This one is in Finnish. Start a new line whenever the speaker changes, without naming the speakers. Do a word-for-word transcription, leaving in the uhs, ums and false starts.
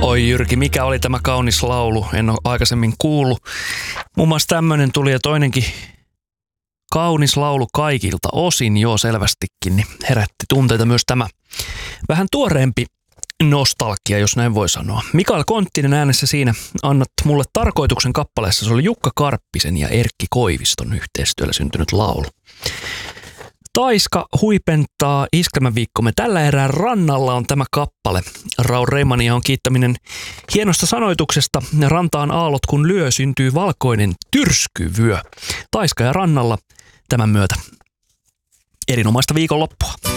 Oi Jyrki, mikä oli tämä kaunis laulu? En ole aikaisemmin kuullut. Muun muassa tämmöinen tuli ja toinenkin kaunis laulu kaikilta osin, joo selvästikin, niin herätti tunteita myös tämä vähän tuoreempi nostalgia, jos näin voi sanoa. Mikael Konttinen äänessä siinä annat mulle tarkoituksen kappaleessa. Se oli Jukka Karppisen ja Erkki Koiviston yhteistyöllä syntynyt laulu. Taiska huipentaa iskelmäviikkomme. Tällä erää rannalla on tämä kappale. Raul Reimania on kiittäminen hienosta sanoituksesta. Rantaan aallot kun lyö, syntyy valkoinen tyrskyvyö. Taiska ja rannalla tämän myötä. Erinomaista viikonloppua.